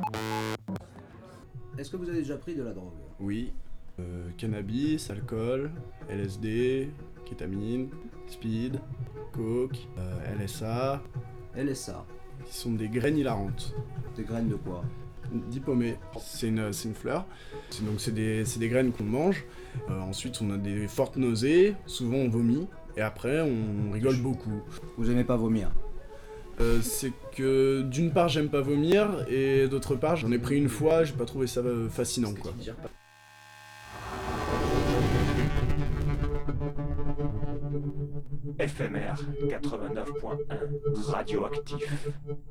Est-ce que vous avez déjà pris de la drogue? Oui. Cannabis, alcool, LSD, kétamine, speed, coke, LSA, LSA. qui sont des graines hilarantes. Des graines de quoi? Diplômé, c'est une fleur. C'est des graines qu'on mange. Ensuite, on a des fortes nausées. Souvent, on vomit. Et après, on rigole beaucoup. Vous aimez pas vomir? C'est que d'une part, j'aime pas vomir. Et d'autre part, j'en ai pris une fois. J'ai pas trouvé ça fascinant, quoi. FMR 89.1 Radioactif.